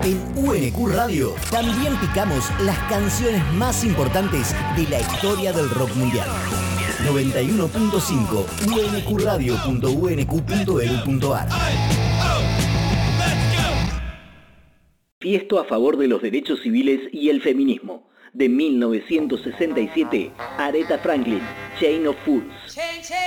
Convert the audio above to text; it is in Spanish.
En UNQ Radio también picamos las canciones más importantes de la historia del rock mundial. 91.5 unqradio.unq.edu.ar. Fiesto a favor de los derechos civiles y el feminismo. De 1967, Aretha Franklin, Chain of Fools.